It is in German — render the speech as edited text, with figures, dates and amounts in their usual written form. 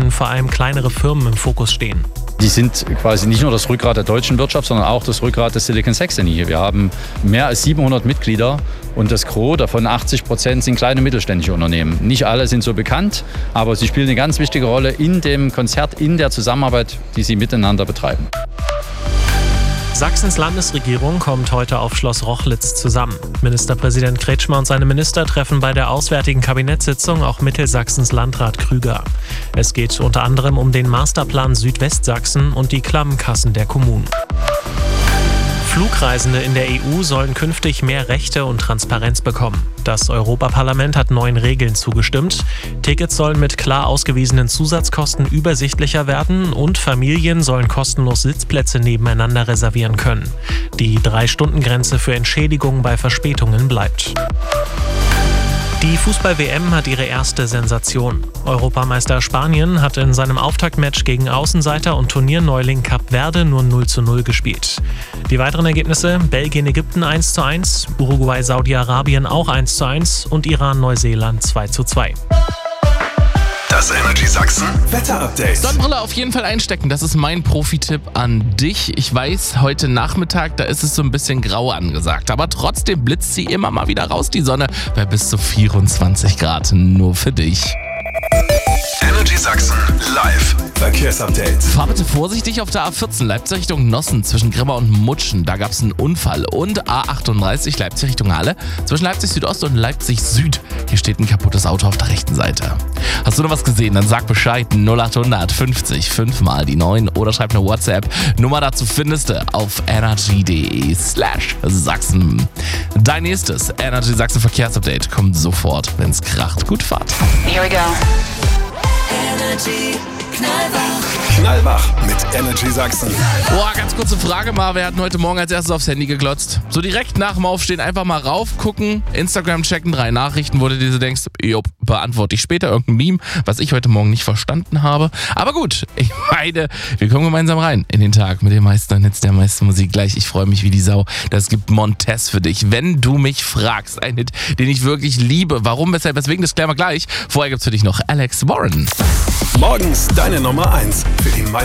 möchten vor allem kleinere Firmen im Fokus stehen. Die sind quasi nicht nur das Rückgrat der deutschen Wirtschaft, sondern auch das Rückgrat des Silicon Saxony. Wir haben mehr als 700 Mitglieder und das Gros, davon 80%, sind kleine mittelständische Unternehmen. Nicht alle sind so bekannt, aber sie spielen eine ganz wichtige Rolle in dem Konzert, in der Zusammenarbeit, die sie miteinander betreiben. Sachsens Landesregierung kommt heute auf Schloss Rochlitz zusammen. Ministerpräsident Kretschmer und seine Minister treffen bei der auswärtigen Kabinettssitzung auch Mittelsachsens Landrat Krüger. Es geht unter anderem um den Masterplan Südwestsachsen und die Klammenkassen der Kommunen. Flugreisende in der EU sollen künftig mehr Rechte und Transparenz bekommen. Das Europaparlament hat neuen Regeln zugestimmt. Tickets sollen mit klar ausgewiesenen Zusatzkosten übersichtlicher werden und Familien sollen kostenlos Sitzplätze nebeneinander reservieren können. Die 3-Stunden-Grenze für Entschädigungen bei Verspätungen bleibt. Die Fußball-WM hat ihre erste Sensation. Europameister Spanien hat in seinem Auftaktmatch gegen Außenseiter und Turnierneuling Kap Verde nur 0:0 gespielt. Die weiteren Ergebnisse: Belgien-Ägypten 1:1, Uruguay-Saudi-Arabien auch 1:1 und Iran-Neuseeland 2:2. Das Energy Sachsen Wetter-Update. Sonnenbrille auf jeden Fall einstecken, das ist mein Profi-Tipp an dich. Ich weiß, heute Nachmittag, da ist es so ein bisschen grau angesagt, aber trotzdem blitzt sie immer mal wieder raus, die Sonne, bei bis zu 24 Grad, nur für dich. Energy Sachsen live Verkehrsupdate. Fahr bitte vorsichtig auf der A14 Leipzig Richtung Nossen zwischen Grimma und Mutschen. Da gab es einen Unfall. Und A38 Leipzig Richtung Halle zwischen Leipzig Südost und Leipzig Süd. Hier steht ein kaputtes Auto auf der rechten Seite. Hast du noch was gesehen? Dann sag Bescheid. 0800 50 5 mal die 9 oder schreib eine WhatsApp. Nummer dazu findest du auf energy.de/Sachsen. Dein nächstes Energy Sachsen Verkehrsupdate kommt sofort, wenn's kracht. Gut Fahrt. Here we go. Energy Knallwach mit Energy Sachsen. Boah, ganz kurze Frage mal, wer hat denn heute Morgen als erstes aufs Handy geklotzt? So direkt nach dem Aufstehen einfach mal rauf, gucken, Instagram checken, 3 Nachrichten, wo du dir so denkst, beantworte ich später irgendein Meme, was ich heute Morgen nicht verstanden habe. Aber gut, ich meine, wir kommen gemeinsam rein in den Tag mit dem meisten Hits der meisten Musik gleich. Ich freue mich wie die Sau. Das gibt Montez für dich, wenn du mich fragst. Ein Hit, den ich wirklich liebe. Warum, weshalb, weswegen, das klären wir gleich. Vorher gibt's für dich noch Alex Warren. Morgens deine Nummer 1 für die